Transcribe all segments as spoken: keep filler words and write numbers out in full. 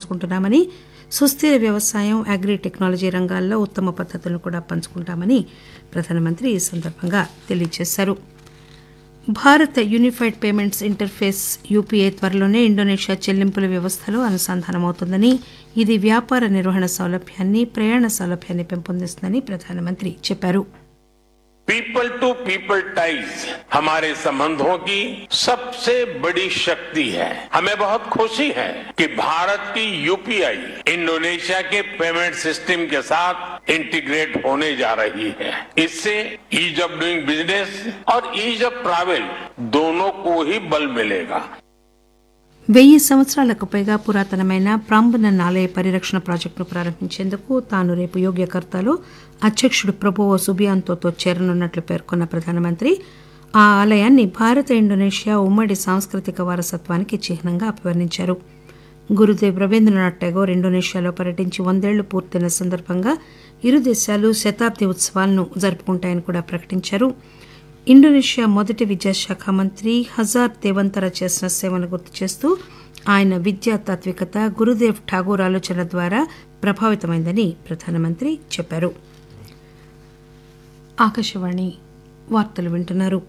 పంచుకుంటున్నామని, సుస్థిర వ్యవసాయం, agri technology రంగాల్లో ఉత్తమ పద్దతులను కూడా పంచుకుంటామని ప్రధానమంత్రి ఈ సందర్భంగా తెలియజేశారు. భారత యూనిఫైడ్ పేమెంట్స్ ఇంటర్ఫేస్ యూపీఐ త్వరలోనే ఇండోనేషియా చెల్లింపుల వ్యవస్థలో అనుసంధానమవుతుందని, ఇది వ్యాపార నిర్వహణ సౌలభ్యాన్ని, ప్రయాణ సౌలభ్యాన్ని పెంపొందిస్తుందని ప్రధానమంత్రి చెప్పారు. पीपल टू पीपल टाइज हमारे संबंधों की सबसे बड़ी शक्ति है. हमें बहुत खुशी है कि भारत की यूपीआई इंडोनेशिया के पेमेंट सिस्टम के साथ इंटीग्रेट होने जा रही है. इससे ईज ऑफ डूइंग बिजनेस और ईज ऑफ ट्रैवल दोनों को ही बल मिलेगा. వెయ్యి సంవత్సరాలకు పైగా పురాతనమైన ప్రాంబనన్ ఆలయ పరిరక్షణ ప్రాజెక్టును ప్రారంభించేందుకు తాను రేపు యోగ్యకర్తాలో అధ్యక్షుడు ప్రభువో సుబియాంతోతో చేరనున్నట్లు పేర్కొన్న ప్రధానమంత్రి ఆ ఆలయాన్ని భారత ఇండోనేషియా ఉమ్మడి సాంస్కృతిక వారసత్వానికి చిహ్నంగా అభివర్ణించారు. గురుదేవ్ రవీంద్రనాథ్ ఠాగూర్ ఇండోనేషియాలో పర్యటించి వందేళ్లు పూర్తయిన సందర్భంగా ఇరు దేశాలు శతాబ్ది ఉత్సవాలను జరుపుకుంటాయని కూడా ప్రకటించారు. ఇండోనేషియా మొదటి విద్యాశాఖ మంత్రి హజార్ దేవంతర చేసిన సేవను గుర్తు చేస్తూ ఆయన విద్యా తాత్వికత గురుదేవ్ ఠాగూర్ ఆలోచన ద్వారా ప్రభావితమైందని ప్రధానమంత్రి చెప్పారు. ఆకాశవాణి వార్తలు వింటున్నారు.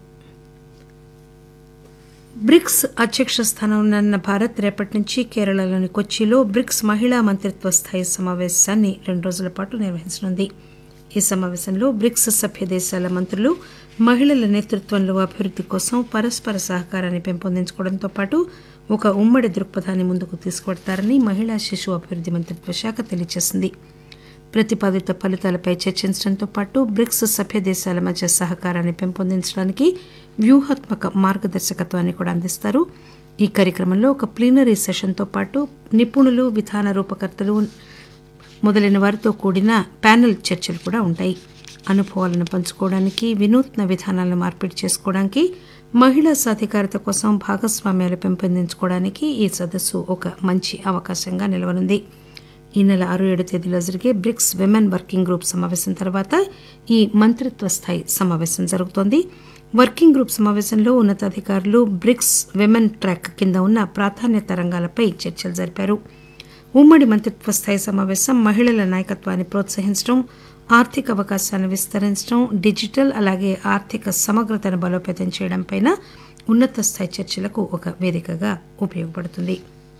బ్రిక్స్ అధ్యక్ష స్థానంలో ఉన్న భారత్ రేపటి నుంచి కేరళలోని కొచ్చిలో బ్రిక్స్ మహిళా మంత్రిత్వ స్థాయి సమావేశాన్ని రెండు రోజుల పాటు నిర్వహించనుంది. ఈ సమావేశంలో బ్రిక్స్ సభ్య దేశాల మంత్రులు మహిళల నేతృత్వంలో అభివృద్ది కోసం పరస్పర సహకారాన్ని పెంపొందించుకోవడంతో పాటు ఒక ఉమ్మడి దృక్పథాన్ని ముందుకు తీసుకువెడతారని మహిళా శిశు అభివృద్ది మంత్రిత్వ శాఖ తెలియజేసింది. ప్రతిపాదిత ఫలితాలపై చర్చించడంతో పాటు బ్రిక్స్ సభ్య దేశాల మధ్య సహకారాన్ని పెంపొందించడానికి వ్యూహాత్మక మార్గదర్శకత్వాన్ని కూడా అందిస్తారు. ఈ కార్యక్రమంలో ఒక ప్లీనరీ సెషన్తో పాటు నిపుణులు, విధాన రూపకర్తలు మొదలైన వారితో కూడిన ప్యానెల్ చర్చలు కూడా ఉంటాయి. అనుభవాలను పంచుకోవడానికి, వినూత్న విధానాలను మార్పిడి చేసుకోవడానికి, మహిళా సాధికారత కోసం భాగస్వామ్యాలు పెంపొందించుకోవడానికి ఈ సదస్సు ఒక మంచి అవకాశంగా నిలవనుంది. ఈ నెల ఆరు ఏడు తేదీలో జరిగే బ్రిక్స్ విమెన్ వర్కింగ్ గ్రూప్ సమావేశం తర్వాత ఈ మంత్రిత్వ స్థాయి సమావేశం జరుగుతోంది. వర్కింగ్ గ్రూప్ సమావేశంలో ఉన్నతాధికారులు బ్రిక్స్ విమెన్ ట్రాక్ కింద ఉన్న ప్రాధాన్యత రంగాలపై చర్చలు జరిపారు. ఉమ్మడి మంత్రిత్వ స్థాయి సమావేశం మహిళల నాయకత్వాన్ని ప్రోత్సహించడం, ఆర్థిక అవకాశాలను విస్తరించడం, డిజిటల్ అలాగే ఆర్థిక సమగ్రతను బలోపేతం చేయడంపై ఉన్నత స్థాయి చర్చలకు ఒక వేదికగా ఉపయోగపడుతుంది.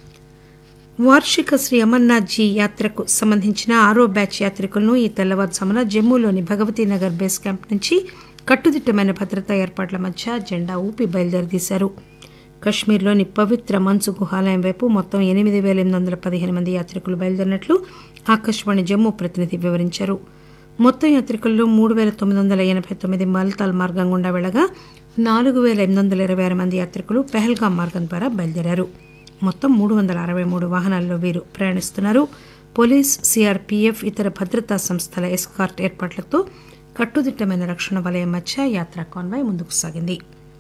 వార్షిక శ్రీ అమర్నాథ్ జీ యాత్రకు సంబంధించిన ఆరో బ్యాచ్ యాత్రికులను ఈ తెల్లవారుజామున జమ్మూలోని భగవతీనగర్ బేస్ క్యాంప్ నుంచి కట్టుదిట్టమైన భద్రతా ఏర్పాట్ల మధ్య జెండా ఊపి బయలుదేరదీశారు. కశ్మీర్లోని పవిత్ర మంచు గుహాలయం వైపు మొత్తం ఎనిమిది పేల ఎనిమిది వందల పదిహేను మంది యాత్రికులు బయలుదేరినట్లు ఆకాశవాణి జమ్మూ ప్రతినిధి వివరించారు. మొత్తం యాత్రికుల్లో మూడు పేల తొమ్మిది వందల ఎనభై తొమ్మిది మల్తాల్ మార్గం గుండా వెళ్లగా నాలుగు పేల ఎనిమిది వందల ఇరవై ఆరు మంది యాత్రికులు పెహల్గాం మార్గం ద్వారా బయలుదేరారు. మొత్తం మూడు వందల అరవై మూడు వాహనాల్లో వీరు ప్రయాణిస్తున్నారు. పోలీస్, సీఆర్పీఎఫ్, ఇతర భద్రతా సంస్థల ఎస్కార్ట్ ఏర్పాట్లతో కట్టుదిట్టమైన రక్షణ వలయం మధ్య యాత్రా కాన్వాయ్ ముందుకు సాగింది.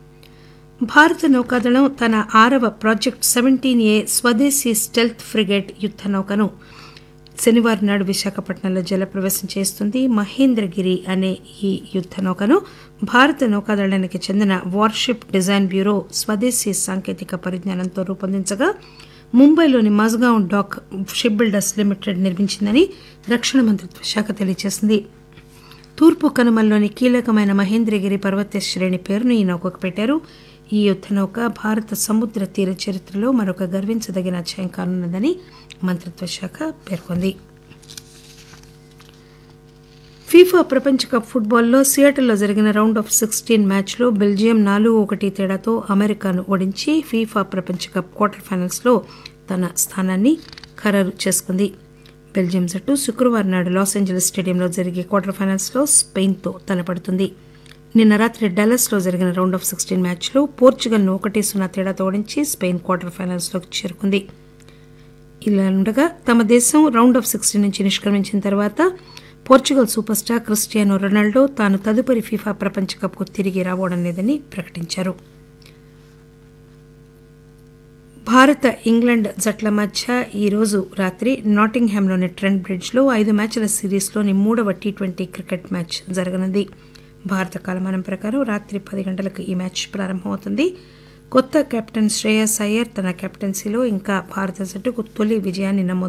భారత నౌకాదళం తన ఆరవ ప్రాజెక్ట్ సెవెంటీన్ ఏ స్వదేశీ స్టెల్త్ ఫ్రిగేట్ యుద్ద నౌకను శనివారం నాడు విశాఖపట్నంలో జలప్రవేశం చేస్తుంది. మహేంద్రగిరి అనే ఈ యుద్ద నౌకను భారత నౌకాదళానికి చెందిన వార్షిప్ డిజైన్ బ్యూరో స్వదేశీ సాంకేతిక పరిజ్ఞానంతో రూపొందించగా ముంబైలోని Mazagon dock ship builders limited నిర్మించిందని రక్షణ మంత్రిత్వ శాఖ తెలియజేసింది. తూర్పు కనుమల్లోని కీలకమైన మహేంద్రగిరి పర్వత శ్రేణి పేరును ఈ నౌకకు పెట్టారు. ఈ యుద్ద నౌక భారత సముద్ర తీర చరిత్రలో మరొక గర్వించదగిన అధ్యాయం కానున్నదని మంత్రిత్వ శాఖ పేర్కొంది. ఫీఫా ప్రపంచ కప్ ఫుట్బాల్లో సియాటిల్లో జరిగిన రౌండ్ ఆఫ్ సిక్స్టీన్ మ్యాచ్లో బెల్జియం నాలుగు ఒకటి తేడాతో అమెరికాను ఓడించి ఫీఫా ప్రపంచ కప్ క్వార్టర్ ఫైనల్స్లో తన స్థానాన్ని ఖరారు చేసుకుంది. బెల్జియం జట్టు శుక్రవారం నాడు లాస్ ఏంజలీస్ స్టేడియంలో జరిగే క్వార్టర్ ఫైనల్స్లో స్పెయిన్తో తలపడుతుంది. నిన్న రాత్రి డల్లస్లో జరిగిన రౌండ్ ఆఫ్ సిక్స్టీన్ మ్యాచ్లో పోర్చుగల్ను ఒకటి సున్నా తేడాతో ఓడించి స్పెయిన్ క్వార్టర్ ఫైనల్స్లోకి చేరుకుంది. ఇలా ఉండగా తమ దేశం రౌండ్ ఆఫ్ సిక్స్టీన్ నుంచి నిష్క్రమించిన తర్వాత Portugal super star Cristiano Ronaldo తాను తదుపరి ఫీఫా ప్రపంచ కప్కు తిరిగి రావడం లేదని ప్రకటించారు. భారత ఇంగ్లాండ్ జట్ల మధ్య ఈరోజు రాత్రి నాటింగ్హామ్లోని ట్రెంట్ బ్రిడ్జ్లో ఐదు మ్యాచ్ల సిరీస్లోని మూడవ టీ ట్వంటీ క్రికెట్ మ్యాచ్ జరగనుంది. భారత కాలమానం ప్రకారం రాత్రి పది గంటలకు ఈ మ్యాచ్ ప్రారంభమవుతుంది. కొత్త కెప్టెన్ శ్రేయస్ అయ్యర్ తన కెప్టెన్సీలో ఇంకా భారత జట్టుకు తొలి విజయాన్ని నమోదు